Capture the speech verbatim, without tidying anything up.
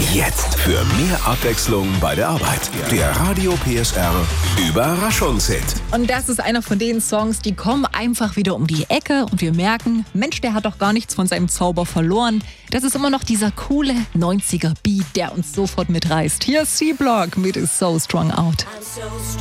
Jetzt für mehr Abwechslung bei der Arbeit. Der Radio P S R Überraschungshit. Und das ist einer von den Songs, die kommen einfach wieder um die Ecke und wir merken, Mensch, der hat doch gar nichts von seinem Zauber verloren. Das ist immer noch dieser coole neunziger Beat, der uns sofort mitreißt. Hier ist C-Block mit So Strong Out.